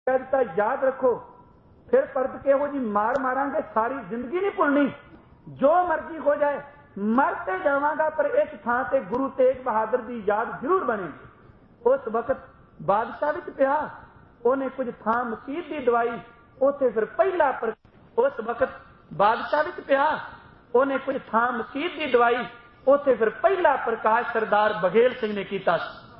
ਤਾਂ याद रखो, फिर परत के हो जी मार मारांगे, सारी जिंदगी नहीं भुलनी, जो मर्जी हो जाए, मरते जावांगा पर इस थां ते गुरु तेग बहादुर की याद जरूर बनेगी। उस वक्त बादशाह विच पिया, उन्हें कुछ थां मसीत की दवाई, उत्थे फिर पहला उस वक्त बादशाह विच पिया, उन्हें कुछ थां मसीत की दवाई, उत्थे फिर पहला प्रकाश सरदार बघेल सिंह ने कीता।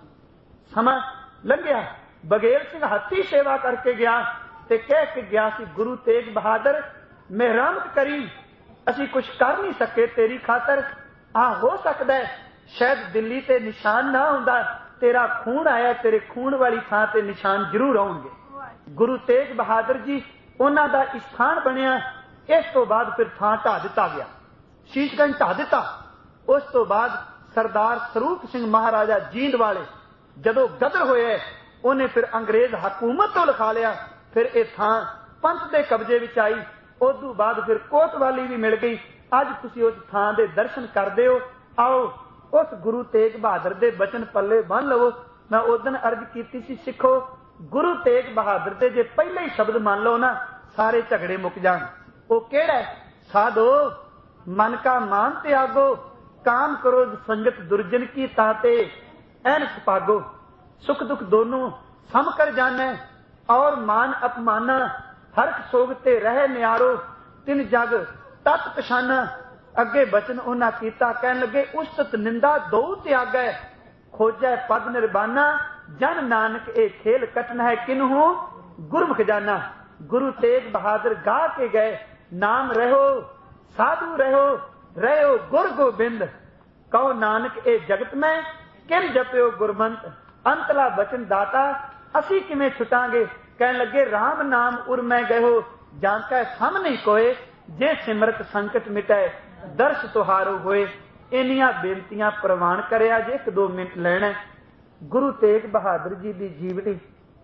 समा लंघिया, बघेल सिंह हत्थी सेवा करके गया ते कह के गया सी, गुरु तेग बहादुर मेहरमत करी, असी कुछ कर नहीं सके तेरी खातर। हो सकता है शायद दिल्ली ते निशान ना आउंदा, तेरा खून आया, तेरे खून वाली थां ते निशान जरूर आउणगे। गुरु तेग बहादुर जी उन्हां दा स्थान बनिया। इस तो बाद फिर थां ढा दिता गया, शीशगंज ढा दिता। उस तो बाद सरदार स्वरूप सिंह महाराजा जींद वाले जदों गदर होए, उन्हें फिर अंग्रेज हकूमत तो लिखा लिया, फिर यह थां पंथ के कब्जे विच आई। उदों बाद फिर कोतवाली भी मिल गई। अज तुसीं उस थां दे दर्शन करदे हो। आओ उस गुरु तेग बहादुर दे बचन पल्ले बन लवो। मैं उस दिन अर्ज कीती सी, सिखो गुरु तेग बहादुर दे जे पहले ही शब्द मान लो ना, सारे झगड़े मुक जाण। वो केड़ा है? साधो मन का मान त्यागो, काम करो संगत दुर्जन की ताते ऐनक पागो। सुख दुख दोनों सम कर जाने, और मान अपमाना हरख सोगते रहे न्यारो, तिन जग तत पछाना। अगे बचन उन्हां कीता, कहन लगे उस्तत निंदा दो त्यागै, खोजै पद निर्बाना, जन नानक ए खेल कटन है किन्हू गुरमुख जाना। गुरु तेग बहादुर गा के गए, नाम रहो साधु रहो, रहो गुर गोबिंद, कहो नानक ए जगत में किन जप्यो गुरमंत। अंतला बचन दाता असी किवें छुटांगे, कहन लगे राम नाम उर मैं गयो, जानका सम नहीं कोए, जे सिमरत संकट मिटाए दर्श तुहारो होए। इन्नियां बेनतियां प्रवान करिया जे 1-2 मिनट लेना। गुरु तेग बहादुर जी की जीवनी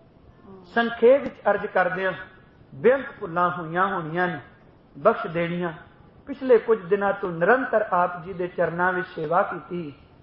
संखेप विच अर्ज करदिआं, बेअंत भुल्लां होईयां होणीआं ने, बख्श देणीआं। पिछले कुछ दिनों तो निरंतर आप जी के चरणों में सेवा की।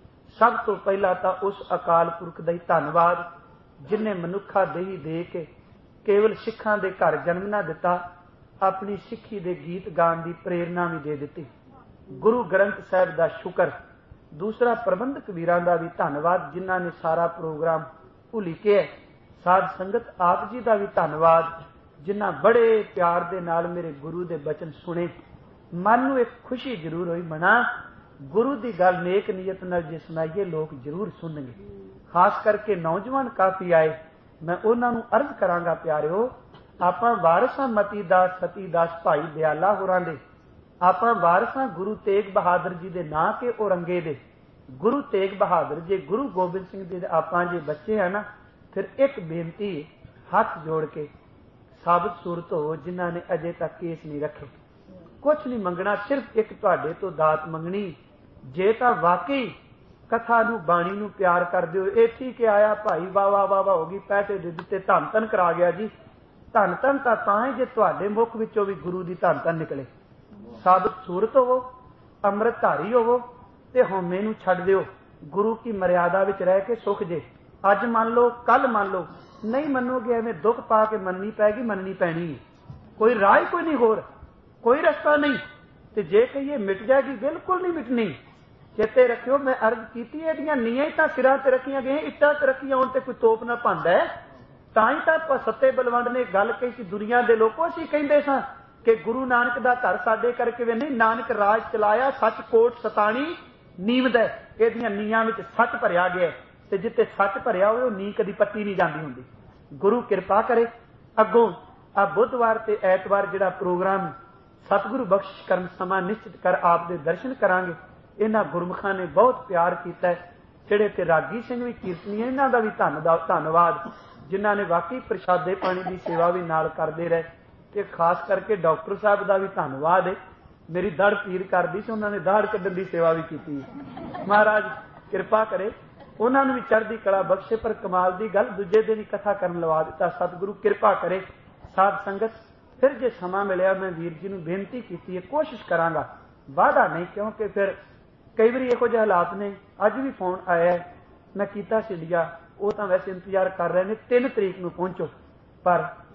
सब तो पहला तो उस अकाल पुरख का ही धन्नवाद जिन्हें मनुखा देही दे के केवल सिखां दे घर जन्म ना दिता, अपनी सिखी दे गीत गान की प्रेरणा भी दे दी। गुरु ग्रंथ साहिब का शुक्र। दूसरा प्रबंधक वीरां का भी धन्नवाद जिन्हां ने सारा प्रोग्राम भुली के साध संगत आप जी का भी धन्नवाद जिन्हां बड़े प्यार दे नाल मेरे गुरु के बचन सुने। मन नूं एक खुशी जरूर हुई, मना गुरु की गल नेक नीयत नाल जे सुनाइए लोग जरूर सुनणगे। खास करके नौजवान काफी आए, मैं उन्हां नूं अर्ज करांगा, प्यारिओ आपां वारसां मती दास सती दास भाई दयाला होरां दे, आपां वारसां गुरु तेग बहादुर जी दे नां के औरंगे दे। गुरु तेग बहादुर जे गुरु गोबिंद सिंह जी दे आपां जे बच्चे हैं ना, फिर एक बेनती हाथ जोड़ के साबित सूरत हो जिन्हां ने अजे तक केस नहीं रखे, कुछ नहीं मंगना, सिर्फ एक तुहाडे तो दात मंगनी। जे तां वाकई कथा नूं बाणी नूं प्यार करदे हो, ये ठीक है आया भाई वाह वाह वाह वाह हो गई, पैसे दे दिते, धन धन करा गया जी। धन धन तां ही जे तुहाडे मुख विचों भी गुरु दी धन धन निकले। साबित सूरत होवो, अमृतधारी होवो ते हौमे नूं छड्ड दिओ, गुरु की मर्यादा विच रह के सुख जे। अज मान लो कल मान लो, नहीं मनोगे एवें दुख पा के मननी पैगी, मननी पैनी है। कोई राह कोई नहीं, होर कोई रस्ता नहीं। ते जे कहिए मिट जाएगी, बिल्कुल नहीं मिटनी। चेते रखियो मैं अर्ज कीती एदियां नीआं तां सिरां ते रखियां गईयां, इट्टां ते रखियां होण ते कोई तोप ना भांदा है। तां ही तां सत्ते बलवंड ने गल कही सी, दुनिया दे लोको असीं कहंदे सां कि गुरु नानक दा घर साडे करके वे नहीं, नानक राज चलाया सच कोट सताणी नीवद है। एदियां नीआं विच सच भरिया गया ते जिथे सच भरिया होवे नी कदी पत्ती नहीं जांदी हुंदी। गुरु किरपा करे। अगों आ बुधवार ते ऐतवार जिहड़ा प्रोग्राम सतगुरु बख्शिश करन समा निश्चित कर आप दे दर्शन करांगे। इन्हां गुरमुखां ने बहुत प्यार कीता है, जिहड़े ते रागी सिंह भी कीर्तनी, इन्हां दा भी धन्नवाद जिन्हां ने वाकई प्रशादे पानी की सेवा भी नाल करदे रहे। ते खास करके डॉक्टर साहब का भी धन्नवाद है, मेरी दड़ पीर करदी सी, उन्होंने दाड़ कड्ढण की सेवा भी की। महाराज किरपा करे, उन्होंने भी चढ़दी कला बख्शे। पर कमाल की गल दूजे दिन ही कथा करन लवा दिता। सतगुरु किरपा करे। साध संगत फिर जे समा मिलिया मैं वीर जी नूं बेनती की, कोशिश करांगा, वादा नहीं, क्योंकि फिर कई बार इहो जिहे हालात ने। अज भी फोन आया, मैं कीता सी लिया, वो तो वैसे इंतजार कर रहे हैं 3 तरीक नूं पहुंचो। ਪਰ